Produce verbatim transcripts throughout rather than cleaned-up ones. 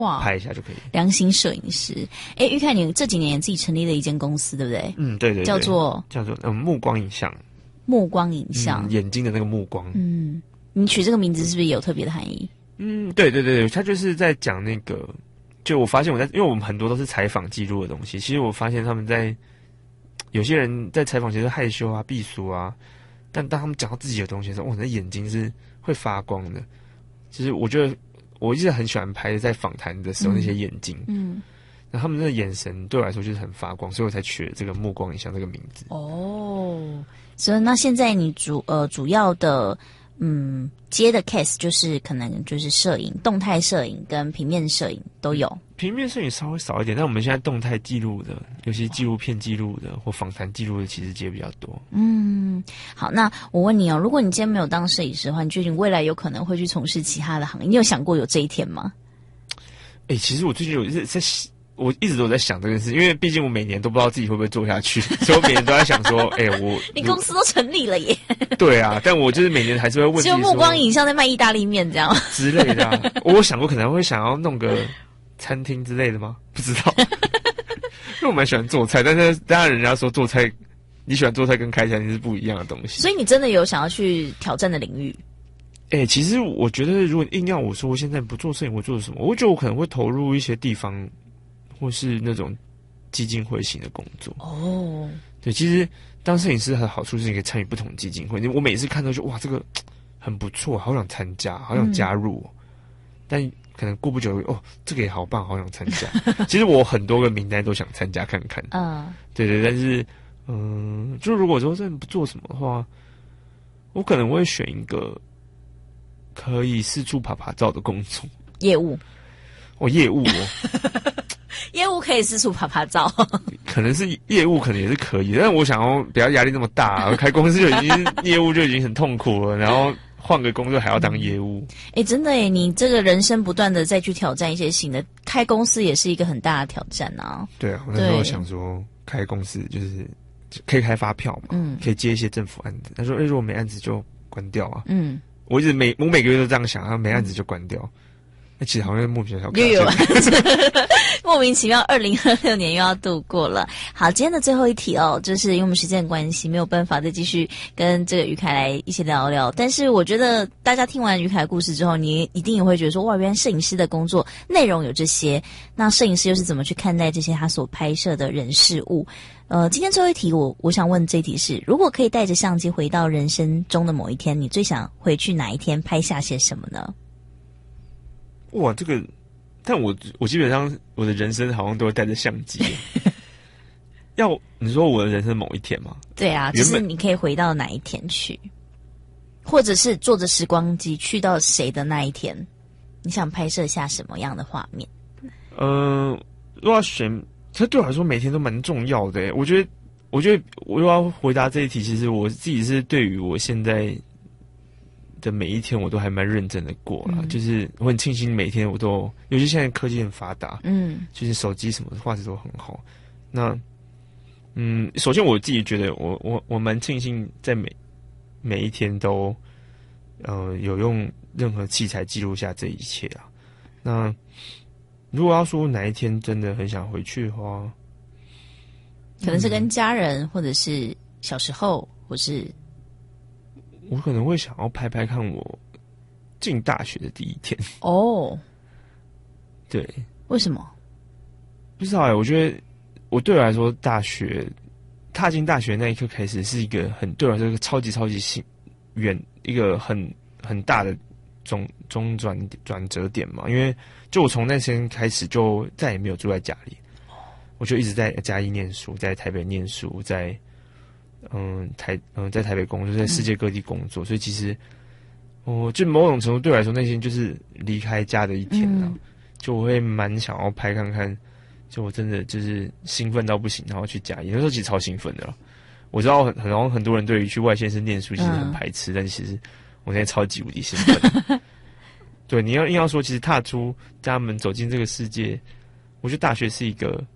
哇， 拍一下就可以。 良心摄影师，哎，玉凯，你这几年自己成立了一间公司，对不对？ 嗯，对对对， 叫做叫做嗯目光影像。 目光影像、 嗯，眼睛的那个目光。 嗯，你取这个名字是不是也有特别的含义？ 嗯，对对对，他就是在讲那个，就我发现我在，因为我们很多都是采访记录的东西，其实我发现他们在有些人在采访其实害羞啊、避俗啊，但当他们讲到自己的东西的时候，哇，那眼睛是会发光的。其实我觉得我一直很喜欢拍在访谈的时候、嗯、那些眼睛，嗯，那他们那个眼神对我来说就是很发光，所以我才取了这个目光影像这个名字。 哦，所以那现在你主呃主要的嗯接的 case 就是可能就是摄影、动态摄影跟平面摄影都有。 平面摄影稍微少一点，但我们现在动态记录的，尤其纪录片记录的或访谈记录的，其实接比较多。 嗯，好，那我问你哦，如果你今天没有当摄影师的话，你觉得你未来有可能会去从事其他的行业？你有想过有这一天吗？ 哎、欸，其实我最近有在，我一直都在想这件事，因为毕竟我每年都不知道自己会不会做下去，所以我每年都在想说，哎、欸，我你公司都成立了耶。 对啊，但我就是每年还是会问自己说， 只有目光影像在卖意大利面这样之类的、啊。我有想过可能会想要弄个餐厅之类的吗？不知道，因为我蛮喜欢做菜，但是当然人家说做菜，你喜欢做菜跟开餐厅是不一样的东西。 所以你真的有想要去挑战的领域？ 哎、欸，其实我觉得，如果硬要我说，我现在不做摄影，我做什么？我觉得我可能会投入一些地方，或是那种基金会型的工作。 哦， 对，其实当摄影师的好处是你可以参与不同基金会。我每次看到就哇，这个很不错，好想参加，好想加入、哦嗯。但可能过不久，哦，这个也好棒，好想参加。其实我很多个名单都想参加看看。嗯，对对，但是嗯，就如果说真的不做什么的话，我可能会选一个可以四处爬爬照的工作。 业务。 哦，业务哦。 业务可以四处爬爬照， 可能是业务，可能也是可以，但是我想要不要压力那么大，开公司就已经业务就已经很痛苦了，然后换个工作还要当业务。 哎、欸，真的耶，你这个人生不断的再去挑战一些新的，开公司也是一个很大的挑战啊。 对啊，我那时候想说开公司就是可以开发票嘛，嗯，可以接一些政府案子。他说，哎、欸，如果没案子就关掉啊。嗯，我一直每我每个月都这样想，然后没案子就关掉。那、嗯、其实好像莫名其妙， 又有莫名其妙，二零二六年又要度过了。好，今天的最后一题哦，就是因为我们时间的关系，没有办法再继续跟这个于凯来一起聊聊。但是我觉得大家听完于凯的故事之后，你一定也会觉得说，哇，原来摄影师的工作内容有这些。那摄影师又是怎么去看待这些他所拍摄的人事物？呃，今天最后一题，我我想问这一题是：如果可以带着相机回到人生中的某一天，你最想回去哪一天拍下些什么呢？ 哇，这个。但我我基本上我的人生好像都会带着相机。要你说我的人生某一天吗？ 对啊，就是你可以回到哪一天去，或者是坐着时光机去到谁的那一天，你想拍摄下什么样的画面？ 嗯、呃，如果要选，其实对我来说每天都蛮重要的。我觉得，我觉得我又要回答这一题，其实我自己是对于我现在的每一天我都还蛮认真的过啦、嗯、就是我很庆幸每天我都，尤其现在科技很发达，嗯，就是手机什么的画质都很好。那，嗯，首先我自己觉得我我我蛮庆幸在每每一天都，呃，有用任何器材记录下这一切啊。那如果要说哪一天真的很想回去的话， 可能是跟家人，嗯、或者是小时候，或是。 我可能会想要拍拍看我进大学的第一天哦， 对， 为什么？ 不知道哎，我觉得我对我来说，大学踏进大学那一刻开始是一个很对我来说一个超级超级幸远一个很很大的中中转转折点嘛，因为就我从那天开始就再也没有住在家里，我就一直在嘉义念书，在台北念书，在。嗯，台嗯，在台北工作，在世界各地工作，嗯、所以其实，哦、呃，就某种程度对我来说，那天就是离开家的一天了、嗯。就我会蛮想要拍看看，就我真的就是兴奋到不行，然后去嘉义，那时候其实超兴奋的了。我知道很很很多人对于去外县市念书其实很排斥，嗯、但其实我现在超级无敌兴奋。对，你要硬要说，其实踏出家门走进这个世界，我觉得大学是一个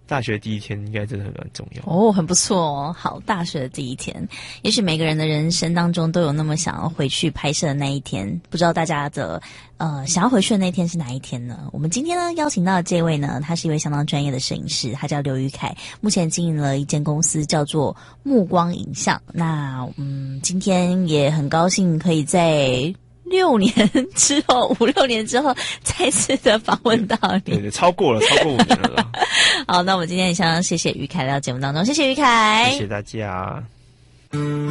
大学第一天应该真的很蛮重要哦，很不错哦。好，大学的第一天，也许每个人的人生当中都有那么想要回去拍摄的那一天，不知道大家的呃想要回去的那天是哪一天呢？我们今天呢邀请到的这位呢，他是一位相当专业的摄影师，他叫刘宇凯，目前经营了一间公司叫做目光影像。那嗯，今天也很高兴可以在六年之后，五六年之后，再次的访问到你。 对对，超过了，超过五年了啦。 好，那我们今天也相当谢谢于凯来到节目当中，谢谢于凯， 谢谢大家。